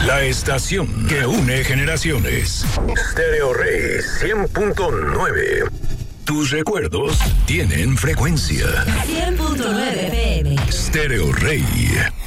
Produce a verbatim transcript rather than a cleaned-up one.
La estación que une generaciones. Stereo Rey cien punto nueve. Tus recuerdos tienen frecuencia. cien punto nueve F M. Stereo Rey.